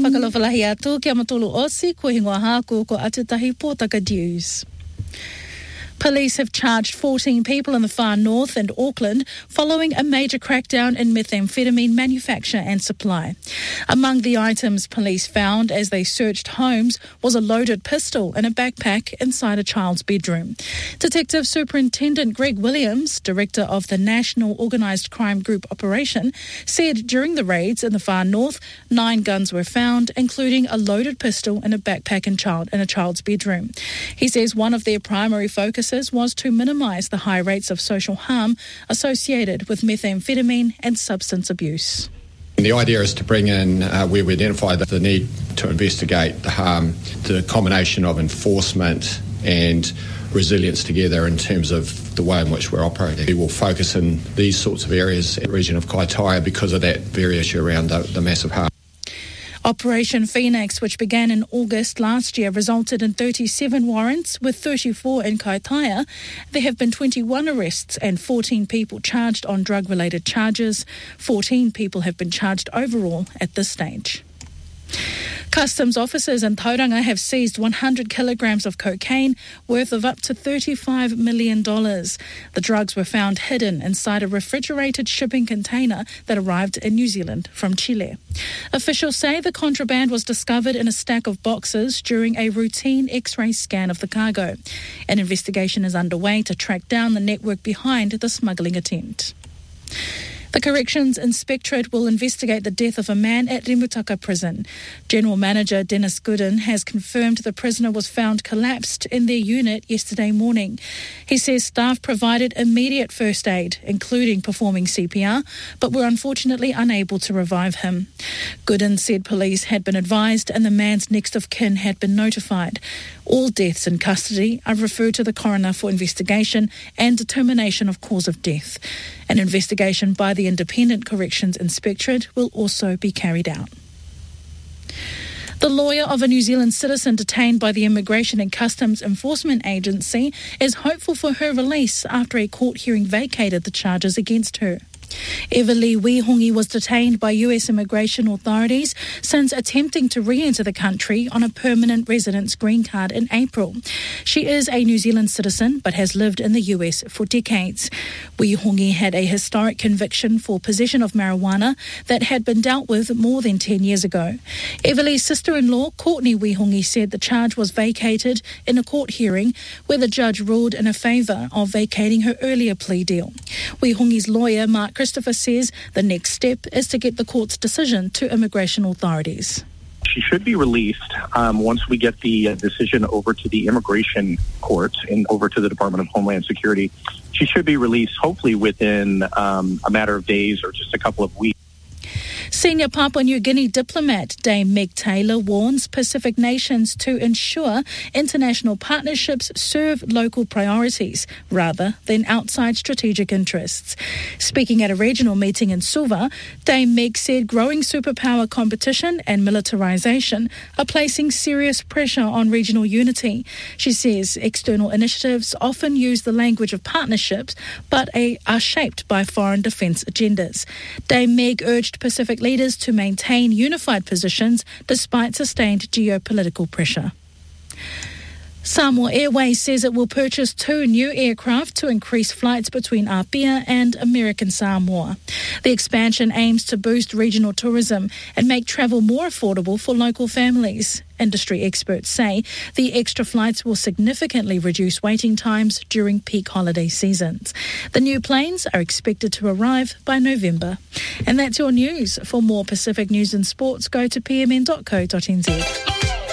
Whakalawhalahi atu ki amatulu osi ko hingoa haku ko atutahi pōtaka news. Police have charged 14 people in the far north and Auckland following a major crackdown in methamphetamine manufacture and supply. Among the items police found as they searched homes was a loaded pistol in a backpack inside a child's bedroom. Detective Superintendent Greg Williams, director of the National Organised Crime Group operation, said during the raids in the far north, 9 guns were found, including a loaded pistol in a backpack in a child's bedroom. He says one of their primary focuses was to minimise the high rates of social harm associated with methamphetamine and substance abuse. The idea is to bring in, where we identify the need to investigate the harm, the combination of enforcement and resilience together in terms of the way in which we're operating. We will focus in these sorts of areas in the region of Kaitaia because of that very issue around the massive harm. Operation Phoenix, which began in August last year, resulted in 37 warrants, with 34 in Kaitaia. There have been 21 arrests and 14 people charged on drug-related charges. 14 people have been charged overall at this stage. Customs officers in Tauranga have seized 100 kilograms of cocaine worth of up to $35 million. The drugs were found hidden inside a refrigerated shipping container that arrived in New Zealand from Chile. Officials say the contraband was discovered in a stack of boxes during a routine X-ray scan of the cargo. An investigation is underway to track down the network behind the smuggling attempt. The Corrections Inspectorate will investigate the death of a man at Rimutaka Prison. General Manager Dennis Gooden has confirmed the prisoner was found collapsed in their unit yesterday morning. He says staff provided immediate first aid, including performing CPR, but were unfortunately unable to revive him. Gooden said police had been advised and the man's next of kin had been notified. All deaths in custody are referred to the coroner for investigation and determination of cause of death. An investigation by the Independent Corrections Inspectorate will also be carried out. The lawyer of a New Zealand citizen detained by the Immigration and Customs Enforcement Agency is hopeful for her release after a court hearing vacated the charges against her. Everly Wihongi was detained by US immigration authorities since attempting to re-enter the country on a permanent residence green card in April. She is a New Zealand citizen but has lived in the US for decades. Wihongi had a historic conviction for possession of marijuana that had been dealt with more than 10 years ago. Everly's sister-in-law, Courtney Wihongi, said the charge was vacated in a court hearing where the judge ruled in a favour of vacating her earlier plea deal. Wihongi's lawyer, Mark Christopher, says the next step is to get the court's decision to immigration authorities. She should be released once we get the decision over to the immigration court and over to the Department of Homeland Security. She should be released hopefully within a matter of days or just a couple of weeks. Senior Papua New Guinea diplomat Dame Meg Taylor warns Pacific nations to ensure international partnerships serve local priorities rather than outside strategic interests. Speaking at a regional meeting in Suva, Dame Meg said growing superpower competition and militarisation are placing serious pressure on regional unity. She says external initiatives often use the language of partnerships but are shaped by foreign defence agendas. Dame Meg urged Pacific leaders to maintain unified positions despite sustained geopolitical pressure. Samoa Airways says it will purchase 2 new aircraft to increase flights between Apia and American Samoa. The expansion aims to boost regional tourism and make travel more affordable for local families. Industry experts say the extra flights will significantly reduce waiting times during peak holiday seasons. The new planes are expected to arrive by November. And that's your news. For more Pacific news and sports, go to pmn.co.nz.